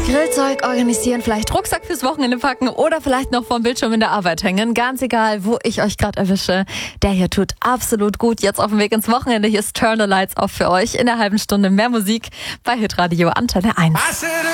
Grillzeug organisieren, vielleicht Rucksack fürs Wochenende packen oder vielleicht noch vorm Bildschirm in der Arbeit hängen. Ganz egal, wo ich euch gerade erwische. Der hier tut absolut gut. Jetzt auf dem Weg ins Wochenende. Hier ist Turn the Lights Off für euch. In einer halben Stunde mehr Musik bei Hitradio Antenne 1.